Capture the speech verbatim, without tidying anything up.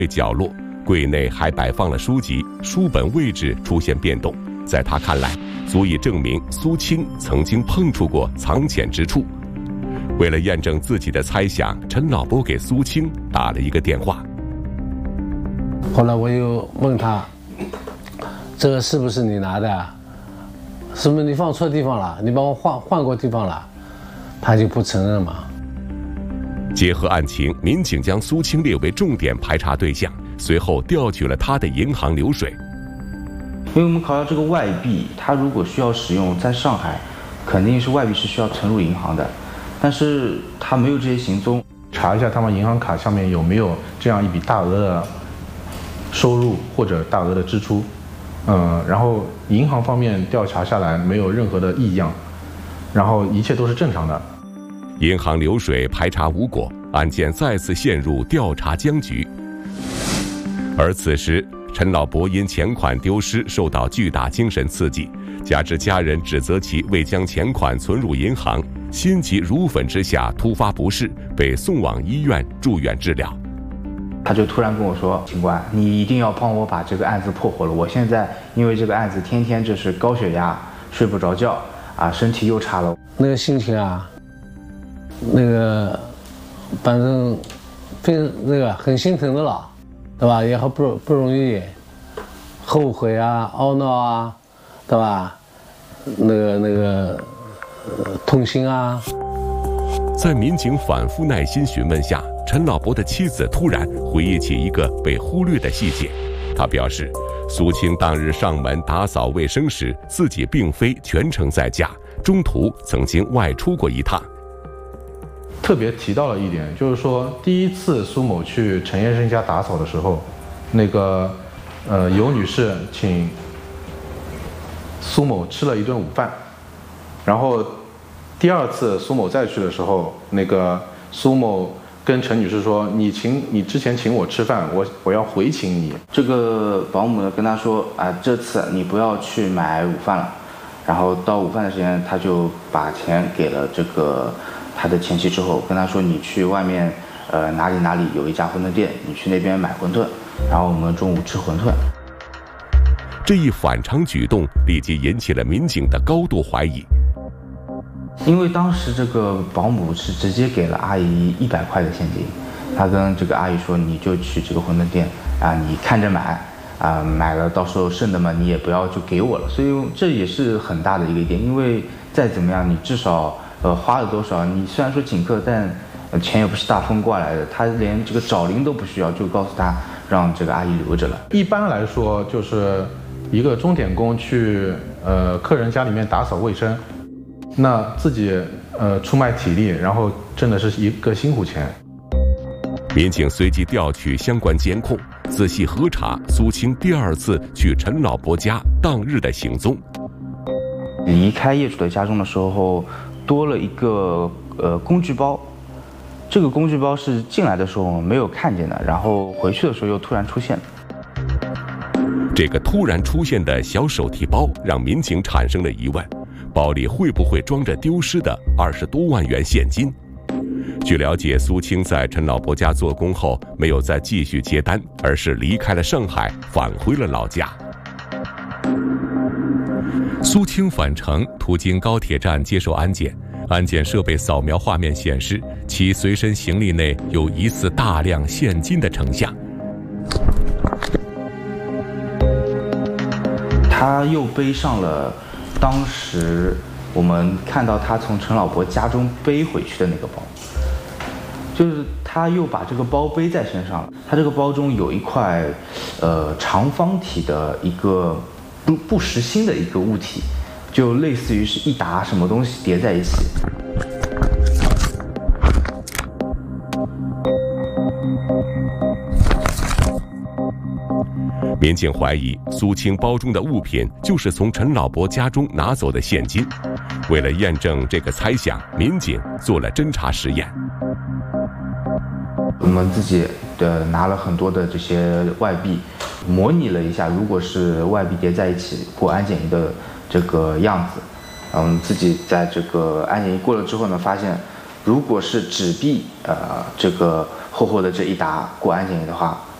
角落，柜内还摆放了书籍，书本位置出现变动，在他看来，足以证明苏青曾经碰触过藏钱之处。为了验证自己的猜想，陈老伯给苏青打了一个电话。 后来我又问他，这个是不是你拿的？是不是你放错地方了？你帮我换换过地方了？他就不承认嘛。 结合案情，民警将苏青列为重点排查对象，随后调取了他的银行流水。 因为我们考察这个外币，它如果需要使用，在上海，肯定是外币是需要存入银行的，但是他没有这些行踪。 查一下他们银行卡上面有没有这样一笔大额的收入或者大额的支出。嗯，然后银行方面调查下来没有任何的异样，然后一切都是正常的。 银行流水排查无果，案件再次陷入调查僵局。而此时，陈老伯因钱款丢失受到巨大精神刺激，加之家人指责其未将钱款存入银行，心急如焚之下突发不适，被送往医院住院治疗。 他就突然跟我说：“警官，你一定要帮我把这个案子破获了！我现在因为这个案子，天天就是高血压，睡不着觉，啊，身体又差了。 那个心情啊，那个反正非那个很心疼的了，对吧？也很不不容易，后悔啊，懊恼啊，对吧？那个那个、呃、痛心啊。” 在民警反复耐心询问下，陈老伯的妻子突然回忆起一个被忽略的细节。他表示，苏青当日上门打扫卫生时，自己并非全程在家，中途曾经外出过一趟。 特别提到了一点，就是说第一次苏某去陈先生家打扫的时候，那个呃尤女士请苏某吃了一顿午饭，然后第二次苏某再去的时候，那个苏某跟陈女士说：“你请你之前请我吃饭，我我要回请你。” 这个保姆呢跟他说：“啊，这次你不要去买午饭了。”然后到午饭的时间，他就把钱给了这个他的前妻之后，跟他说：“你去外面呃哪里哪里有一家馄饨店，你去那边买馄饨，然后我们中午吃馄饨。” 这一反常举动立即引起了民警的高度怀疑。 因为当时这个保姆是直接给了阿姨一百块的现金，他跟这个阿姨说：“你就去这个馄饨店啊，你看着买啊，买了到时候剩的嘛，你也不要就给我了。”所以这也是很大的一个点，因为再怎么样，你至少呃花了多少，你虽然说请客，但钱也不是大风刮来的，他连这个找零都不需要，就告诉他让这个阿姨留着了。 一般来说，就是一个钟点工去呃客人家里面打扫卫生。那自己呃出卖体力，然后挣的是一个辛苦钱。 民警随即调取相关监控，仔细核查苏青第二次去陈老伯家当日的行踪。 离开业主的家中的时候，多了一个呃工具包，这个工具包是进来的时候没有看见的，然后回去的时候又突然出现了。 这个突然出现的小手提包让民警产生了疑问。包里会不会装着丢失的二十多万元现金？据了解，苏青在陈老伯家做工后，没有再继续接单，而是离开了上海，返回了老家。苏青返程途经高铁站接受安检，安检设备扫描画面显示，其随身行李内有疑似大量现金的成像。 他又背上了当时我们看到他从陈老伯家中背回去的那个包，就是他又把这个包背在身上了。他这个包中有一块呃长方体的一个不不实心的一个物体，就类似于是一沓什么东西叠在一起。 民警怀疑苏青包中的物品就是从陈老伯家中拿走的现金。为了验证这个猜想，民警做了侦查实验。 我们自己的拿了很多的这些外币，模拟了一下，如果是外币叠在一起过安检仪的这个样子。我们自己在这个安检仪过了之后呢，发现如果是纸币，呃，这个厚厚的这一沓过安检仪的话，